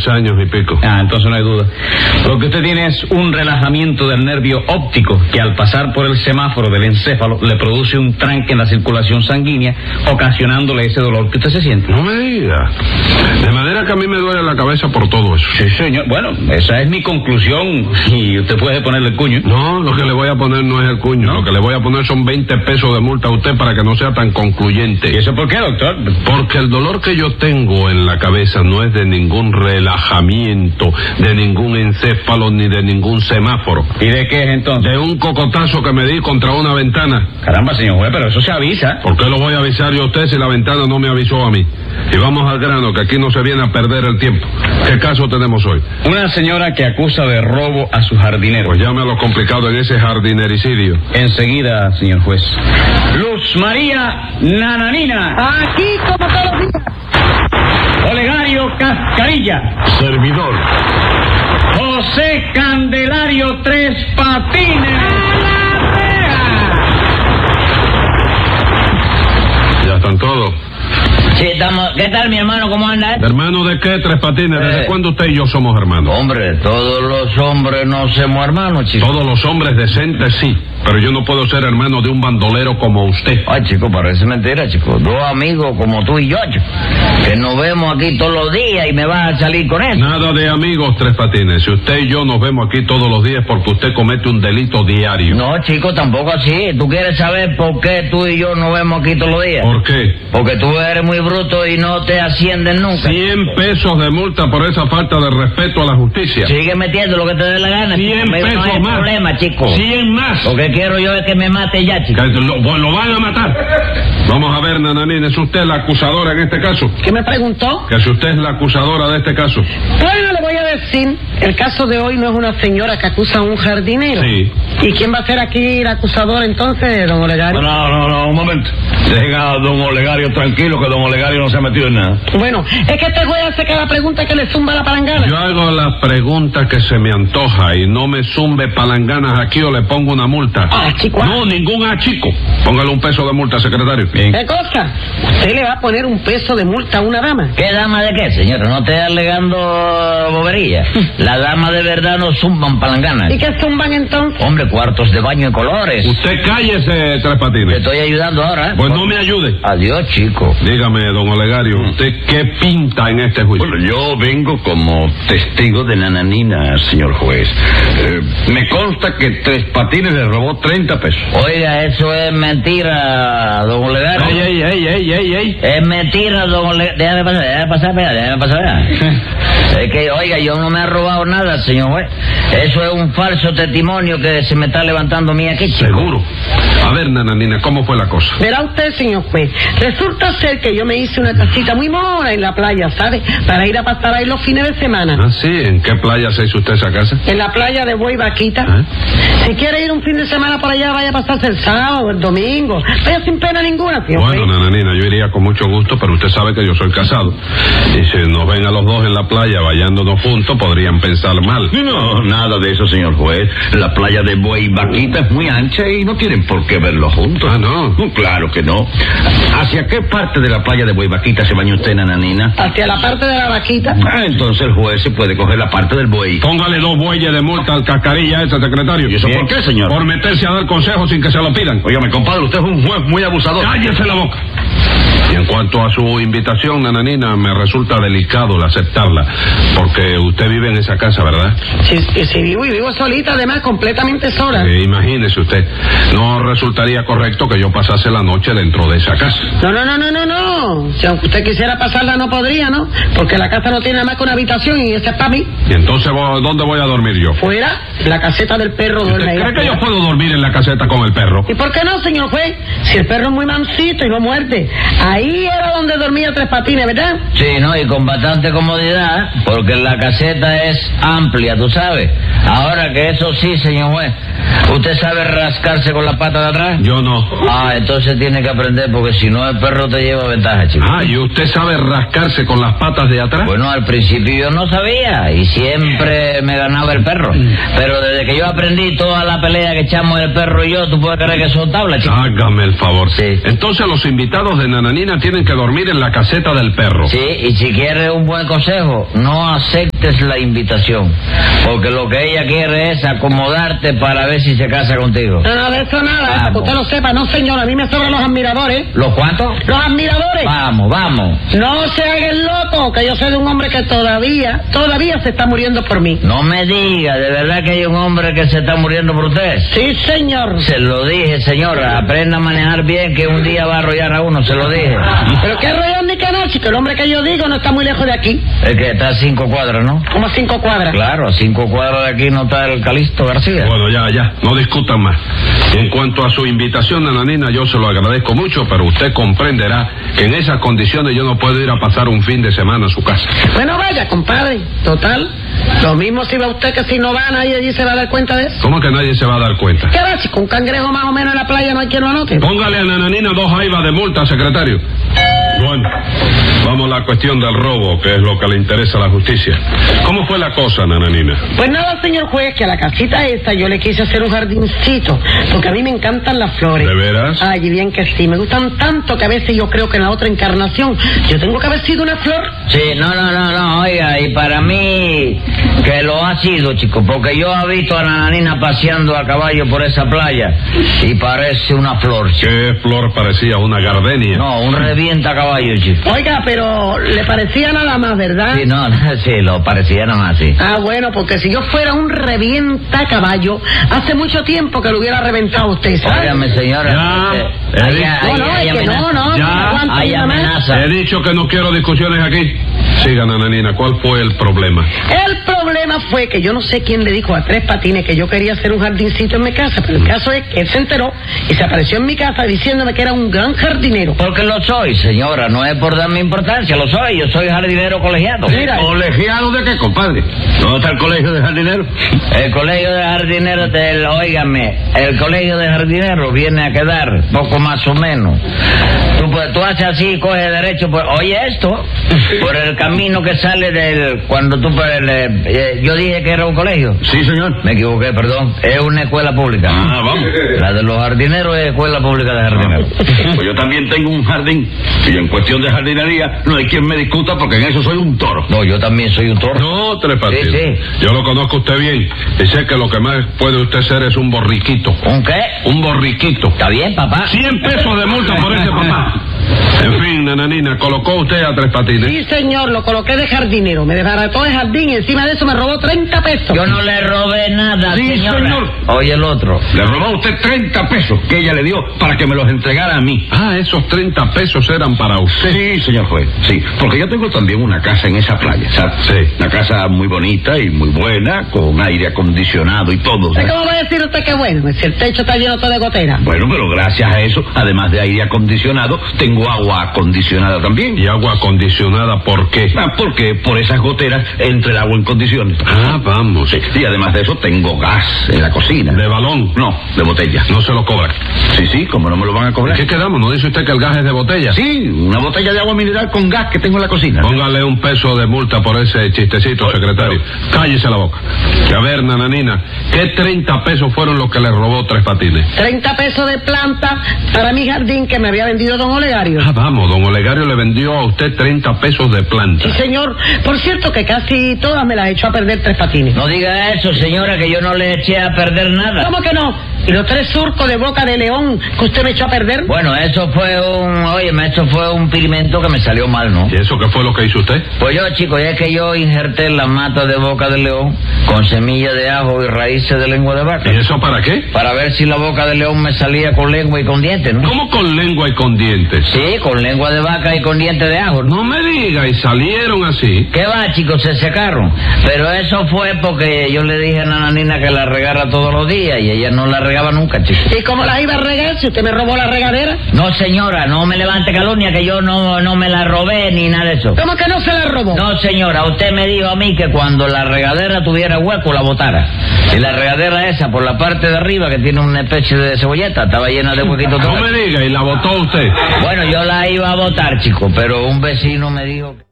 10 años y pico. Entonces no hay duda. Lo que usted tiene es un relajamiento del nervio óptico que al pasar por el semáforo del encéfalo le produce un tranque en la circulación sanguínea, ocasionándole ese dolor que usted se siente. No me diga. De manera que a mí me duele la cabeza por todo eso. Sí, señor. Bueno, esa es mi conclusión y usted puede ponerle el cuño. No, lo que le voy a poner no es el cuño. ¿No? Lo que le voy a poner son 20 pesos de multa a usted para que no sea tan concluyente. ¿Y eso por qué, doctor? Porque el dolor que yo tengo en la cabeza no es de ningún relajamiento, de ningún encéfalo ni de ningún semáforo. ¿Y de qué es entonces? De un cocotazo que me di contra una ventana. Caramba, señor juez, pero eso se avisa. ¿Por qué lo voy a avisar yo a usted si la ventana no me avisó a mí? Y vamos al grano, que aquí no se viene a perder el tiempo. ¿Qué caso tenemos hoy? Una señora que acusa de robo a su jardinero. Pues llame a lo complicado en ese jardinericidio. Enseguida, señor juez. Luz María Nananina. Aquí como todos los días. Olegario Cascarilla. Servidor. José Candelario Tres Patines. Ya están todos. Sí, estamos. ¿Qué tal, mi hermano? ¿Cómo anda? ¿Hermano de qué, Tres Patines? ¿Desde cuándo usted y yo somos hermanos? Hombre, todos los hombres no somos hermanos, chico. Todos los hombres decentes sí, pero yo no puedo ser hermano de un bandolero como usted. Ay, chico, parece mentira, chico. Dos amigos como tú y yo, chico, que nos vemos aquí todos los días y me vas a salir con eso. Nada de amigos, Tres Patines. Si usted y yo nos vemos aquí todos los días porque usted comete un delito diario. No, chico, tampoco así. ¿Tú quieres saber por qué tú y yo nos vemos aquí todos los días? ¿Por qué? Porque tú eres muy bruto y no te ascienden nunca. 100 pesos de multa por esa falta de respeto a la justicia. Sigue metiendo lo que te dé la gana. 100 chico. pesos no hay más. problema, chico. 100 más. Lo que quiero yo es que me mate ya, chico. Que lo van a matar. Vamos a ver, Nananina, ¿es usted la acusadora en este caso? ¿Qué me preguntó? Que si usted es la acusadora de este caso. Bueno, le voy a decir, el caso de hoy no es una señora que acusa a un jardinero. Sí. ¿Y quién va a ser aquí la acusadora entonces, don Olegario? No, un momento. Dejen a don Olegario tranquilo, que don Olegario no se ha metido en nada. Bueno, es que este juez hace cada pregunta que le zumba la palangana. Yo hago las preguntas que se me antoja y no me zumbe palanganas aquí o le pongo una multa. Chico. No, ningún achico. Póngale un peso de multa, secretario. Bien. ¿Qué cosa? ¿Usted le va a poner un peso de multa a una dama? ¿Qué dama de qué, señora? No te alegando bobería. Las damas de verdad no zumban palanganas. ¿Y qué zumban entonces? Hombre, cuartos de baño de colores. Usted cállese, Tres Te Patines. estoy ayudando ahora. Pues no me ayude. Adiós, chico. Dígame, don Olegario, ¿usted qué pinta en este juicio? Bueno, yo vengo como testigo de Nananina, señor juez. Me consta que Tres Patines le robó 30 pesos. Oiga, eso es mentira, don Olegario. Ey. Es mentira, don Olegario. Déjame pasar. Es que, oiga, yo no me he robado nada, señor juez. Eso es un falso testimonio que se me está levantando a mí aquí, chico. Seguro. A ver, Nananina, ¿cómo fue la cosa? Verá usted, señor juez, resulta ser que yo me hice una casita muy mona en la playa, ¿sabe? Para ir a pasar ahí los fines de semana. Ah, sí, ¿en qué playa se hizo usted esa casa? En la playa de Buey Vaquita. Si quiere ir un fin de semana por allá, vaya a pasarse el sábado, el domingo. Vaya sin pena ninguna, señor Bueno, juez. Nananina, yo iría con mucho gusto, pero usted sabe que yo soy casado. Y si nos ven a los dos en la playa bañándonos juntos, podrían pensar mal. No, nada de eso, señor juez. La playa de Buey Vaquita es muy ancha y no tienen por qué verlo juntos. Ah, ¿no? Claro que no. ¿Hacia qué parte de la playa de Buey Vaquita se bañó usted, Nananina? Hacia la parte de la vaquita. Entonces el juez se puede coger la parte del buey. Póngale 2 bueyes de multa al cascarilla ese, secretario. ¿Y eso por qué, señor? Por meterse a dar consejos sin que se lo pidan. Óigame, compadre, usted es un juez muy abusador. ¡Cállese la boca! Y en cuanto a su invitación, Nananina, me resulta delicado el aceptarla, porque usted vive en esa casa, ¿verdad? Sí, vivo solita, además, completamente sola. Imagínese usted, no resultaría correcto que yo pasase la noche dentro de esa casa. No. Si aunque usted quisiera pasarla, no podría, ¿no? Porque la casa no tiene nada más que una habitación y esa es para mí. ¿Y entonces dónde voy a dormir yo? Fuera, la caseta del perro duerme ¿Usted ahí. cree que yo puedo dormir en la caseta con el perro? ¿Y por qué no, señor juez? Si el perro es muy mansito y no muerde. Ahí era donde dormía Tres Patines, ¿verdad? Sí, ¿no? Y con bastante comodidad, porque la caseta es amplia, tú sabes. Ahora que eso sí, señor juez, ¿usted sabe rascarse con la pata de atrás? Yo no. Entonces tiene que aprender, porque si no el perro te lleva ventaja, chico. ¿Y usted sabe rascarse con las patas de atrás? Bueno, al principio yo no sabía y siempre me ganaba el perro. Pero desde que yo aprendí toda la pelea que echamos el perro y yo, ¿tú puedes creer que son tablas, chico? Hágame el favor. Sí. Entonces los invitados de Nananina tienen que dormir en la caseta del perro. Sí, y si quieres un buen consejo, no acepte aceptes la invitación, porque lo que ella quiere es acomodarte para ver si se casa contigo. No, de eso nada, para que usted lo sepa. No, señor, a mí me sobran los admiradores. ¿Los cuántos? Los admiradores. Vamos. No se haga el loco, que yo soy de un hombre que todavía se está muriendo por mí. No me diga, ¿de verdad que hay un hombre que se está muriendo por usted? Sí, señor. Se lo dije, señora, aprenda a manejar bien, que un día va a arrollar a uno, se lo dije. Pero qué arrollón ni que no, chico, el hombre que yo digo no está muy lejos de aquí. Es que está a 5 cuadras, ¿no? Como a 5 cuadras. Claro, a 5 cuadras de aquí no está el Calixto García. Bueno, ya, no discutan más. En cuanto a su invitación, nananina, yo se lo agradezco mucho, pero usted comprenderá que en esas condiciones yo no puedo ir a pasar un fin de semana a su casa. Bueno, vaya, compadre, total. Lo mismo si va usted que si no va, nadie allí se va a dar cuenta de eso. ¿Cómo que nadie se va a dar cuenta? ¿Qué va, chico? Un cangrejo más o menos en la playa no hay quien lo anote. Póngale a nananina 2 jaivas de multa, secretario. Bueno, vamos a la cuestión del robo, que es lo que le interesa a la justicia. ¿Cómo fue la cosa, nananina? Pues nada, señor juez, que a la casita esta yo le quise hacer un jardincito, porque a mí me encantan las flores. ¿De veras? Ay, bien que sí, me gustan tanto que a veces yo creo que en la otra encarnación yo tengo que haber sido una flor. Sí, no, oiga, y para mí que lo ha sido, chico, porque yo he visto a Nananina paseando a caballo por esa playa y parece una flor, chico. ¿Qué flor parecía? ¿Una gardenia? No, un revienta caballo, chico. Oiga, pero le parecía nada más, ¿verdad? Sí, sí, lo parecía nada más, sí. Ah, bueno, porque si yo fuera un revienta caballo, hace mucho tiempo que lo hubiera reventado usted, ¿sabes? Óigame, señora. Ya, Hay amenaza. He dicho que no quiero discusiones aquí. Siga, nananina, ¿cuál fue el problema? El problema fue que yo no sé quién le dijo a Tres Patines que yo quería hacer un jardincito en mi casa, pero el caso es que él se enteró y se apareció en mi casa diciéndome que era un gran jardinero. Porque lo soy, señora, no es por darme importancia, lo soy, yo soy jardinero colegiado. Mira. ¿Colegiado de qué, compadre? ¿Dónde está el colegio de jardineros? El colegio de jardineros, óigame, el colegio de jardineros viene a quedar poco más o menos. Tú haces así, coges derecho, pues, oye esto, por el camino que sale cuando tú, yo dije que era un colegio. Sí, señor. Me equivoqué, perdón, es una escuela pública. Ah, vamos. La de los jardineros es escuela pública de jardineros. Pues yo también tengo un jardín, y en cuestión de jardinería no hay quien me discuta porque en eso soy un toro. No, yo también soy un toro. No, Tres Patines. Sí. Yo lo conozco a usted bien y sé que lo que más puede usted ser es un borriquito. ¿Un qué? Un borriquito. Está bien, papá. 100 pesos de multa por ese papá. En fin, nananina, ¿colocó usted a Tres Patines? Sí, señor, lo coloqué de jardinero. Me desbarató el jardín y encima de eso me robó 30 pesos. Yo no le robé nada, Sí, señora. señor. Oye el otro. Le robó a usted 30 pesos que ella le dio para que me los entregara a mí. Ah, esos 30 pesos eran para usted. Sí, señor juez, sí, porque yo tengo también una casa en esa playa, ¿sabes? Sí. Una casa muy bonita y muy buena, con aire acondicionado y todo. ¿sabes? ¿Cómo va a decir usted que bueno? Si el techo está lleno todo de gotera. Bueno, pero gracias a eso, además de aire acondicionado, tengo agua acondicionada también. ¿Y agua acondicionada por qué? Ah, porque por esas goteras entra el agua en condiciones. Ah, vamos. Sí, y además de eso tengo gas en la cocina. ¿De balón? No, de botella. No se lo cobran. Sí, como no me lo van a ¿En cobrar. qué quedamos? ¿No dice usted que el gas es de botella? Sí, una botella de agua mineral con gas que tengo en la cocina. Póngale un peso de multa por ese chistecito, secretario. Cállese la boca. Y a ver, nananina, ¿qué 30 pesos fueron los que le robó Tres Patines? 30 pesos de planta para mi jardín que me había vendido don Olegario. Ah, vamos, don Olegario le vendió a usted 30 pesos de planta. Sí, señor. Por cierto que casi todas me las echó a perder Tres Patines. No diga eso, señora, que yo no le eché a perder nada. ¿Cómo que no? ¿Y los 3 surcos de boca de león que usted me echó a perder? Bueno, eso fue un pigmento que me salió mal, ¿no? ¿Y eso qué fue lo que hizo usted? Pues yo, chico, es que yo injerté la mata de boca de león con semilla de ajo y raíces de lengua de vaca. ¿Y eso para qué? Para ver si la boca de león me salía con lengua y con dientes, ¿no? ¿Cómo con lengua y con dientes? Sí, con lengua de vaca y con dientes de ajo, ¿no? No me diga, y salieron así. ¿Qué va, chicos? Se secaron. Pero eso fue porque yo le dije a Nananina que la regara todos los días y ella no la regaba nunca, chicos. ¿Y cómo las iba a regar si usted me robó la regadera? No, señora, no me levante calumnia que yo no me la robé ni nada de eso. ¿Cómo que no se la robó? No, señora, usted me dijo a mí que cuando la regadera tuviera hueco la botara. Y la regadera esa, por la parte de arriba, que tiene una especie de cebolleta, estaba llena de huequitos. No me diga, y la botó usted. Bueno, yo la iba a botar, chico, pero un vecino me dijo...